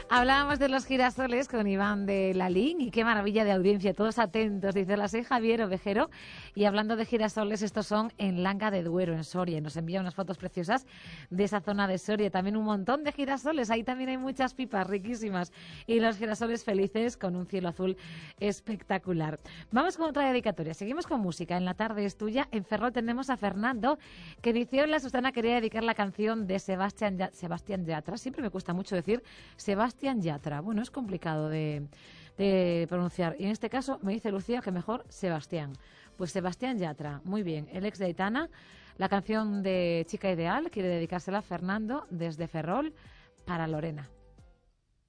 Hablábamos de los girasoles con Iván de Lalín y qué maravilla de audiencia, todos atentos. Dice, la soy Javier Ovejero y hablando de girasoles, estos son en Langa de Duero, en Soria. Nos envía unas fotos preciosas de esa zona de Soria. También un montón de girasoles, ahí también hay muchas pipas riquísimas y los girasoles felices con un cielo azul espectacular. Vamos con otra dedicatoria, seguimos con música. En la tarde es tuya, en Ferrol tenemos a Fernando que dice, hola Susana, quería dedicar la canción de Sebastián Yatra. Siempre me cuesta mucho decir Sebastián Yatra. Bueno, es complicado de pronunciar. Y en este caso me dice Lucía que mejor Sebastián. Pues Sebastián Yatra, muy bien. El ex de Aitana, la canción de Chica Ideal, quiere dedicársela a Fernando desde Ferrol para Lorena.